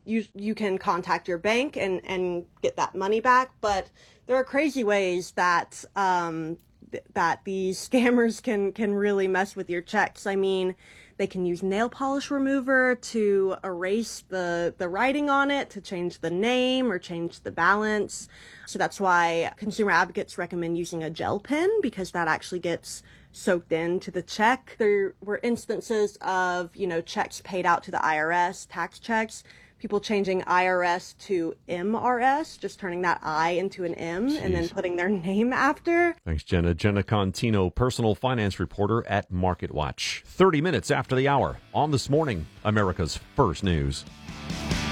you can contact your bank and get that money back. But there are crazy ways that that these scammers can really mess with your checks. I mean, they can use nail polish remover to erase the writing on it, to change the name or change the balance. So that's why consumer advocates recommend using a gel pen, because that actually gets soaked into the check. There were instances of, checks paid out to the IRS, tax checks, people changing IRS to MRS, just turning that I into an M. Jeez. And then putting their name after. Thanks, Jenna. Jenna Contino, personal finance reporter at MarketWatch. 30 minutes after the hour on This Morning, America's First News.